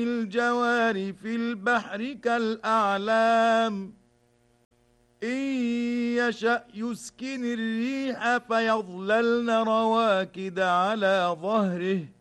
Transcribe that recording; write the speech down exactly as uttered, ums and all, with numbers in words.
الجوار في البحر كالأعلام إن يشأ يسكن الريح فيظللن رواكد على ظهره